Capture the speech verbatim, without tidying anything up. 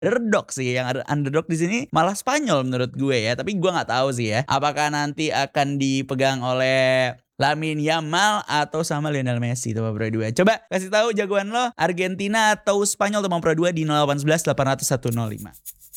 underdog sih, yang ada underdog di sini malah Spanyol menurut gue ya. Tapi gue nggak tahu sih ya, apakah nanti akan dipegang oleh Lamine Yamal atau sama Lionel Messi tuh Pro dua. Coba kasih tahu jagoan lo, Argentina atau Spanyol tuh Pro dua di nol satu delapan delapan nol satu nol lima.